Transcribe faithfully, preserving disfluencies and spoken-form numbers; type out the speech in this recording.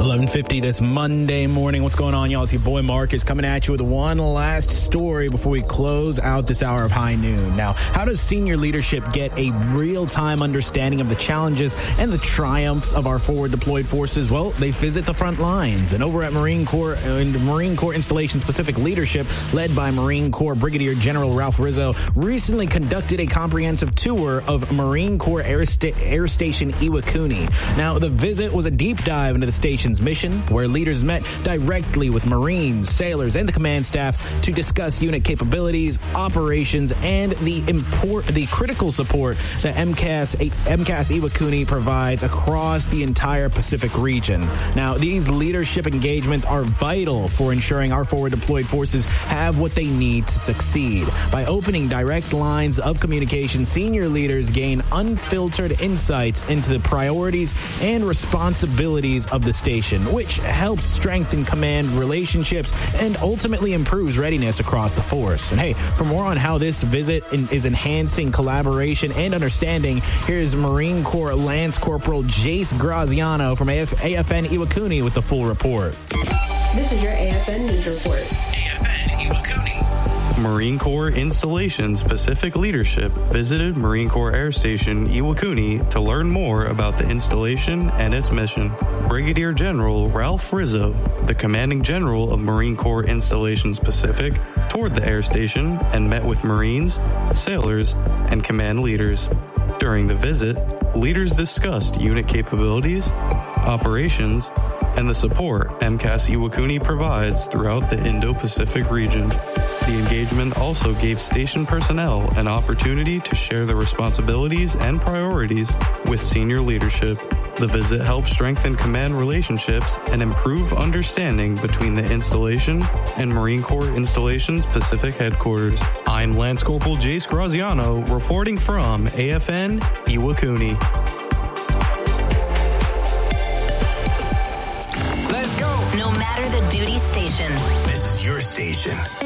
eleven fifty this Monday morning. What's going on, y'all? It's your boy Marcus coming at you with one last story before we close out this hour of High Noon. Now, how does senior leadership get a real-time understanding of the challenges and the triumphs of our forward deployed forces? Well, they visit the front lines. And over at Marine Corps, uh, Marine Corps Installations Pacific Leadership, led by Marine Corps Brigadier General Ralph Rizzo, recently conducted a comprehensive tour of Marine Corps Air, Sta- Air Station Iwakuni. Now, the visit was a deep dive into the station's mission, where leaders met directly with Marines, sailors, and the command staff to discuss unit capabilities, operations, and the import, the critical support that M C A S, M C A S Iwakuni provides across the entire Pacific region. Now, these leadership engagements are vital for ensuring our forward deployed forces have what they need to succeed. By opening direct lines of communication, senior leaders gain unfiltered insights into the priorities and responsibilities of the station, which helps strengthen command relationships and ultimately improves readiness across the force. And hey, for more on how this visit in, is enhancing collaboration and understanding, here's Marine Corps Lance Corporal Jace Graziano from A F N Iwakuni with the full report. This is your A F N News Report. A F N Iwakuni. Marine Corps Installations Pacific Leadership visited Marine Corps Air Station Iwakuni to learn more about the installation and its mission. Brigadier General Ralph Rizzo, the commanding general of Marine Corps Installations Pacific, toured the air station and met with Marines, sailors, and command leaders. During the visit, leaders discussed unit capabilities, operations, and the support M C A S Iwakuni provides throughout the Indo-Pacific region. The engagement also gave station personnel an opportunity to share their responsibilities and priorities with senior leadership. The visit helped strengthen command relationships and improve understanding between the installation and Marine Corps Installations Pacific Headquarters. I'm Lance Corporal Jace Graziano, reporting from A F N Iwakuni. Let's go. No matter the duty station, this is your station.